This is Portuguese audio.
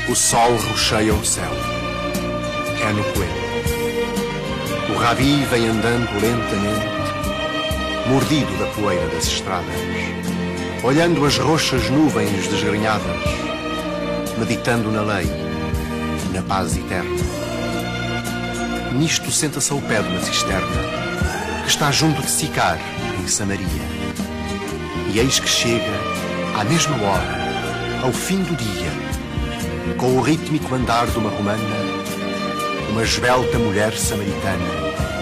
O sol rocheia o céu. É no poema. O rabi vem andando lentamente, mordido da poeira das estradas, olhando as roxas nuvens desgrenhadas, meditando na lei, na paz eterna. Nisto senta-se ao pé de uma cisterna, que está junto de Sicar, em Samaria. E eis que chega, à mesma hora, ao fim do dia, com o rítmico andar de uma romana, uma esbelta mulher samaritana,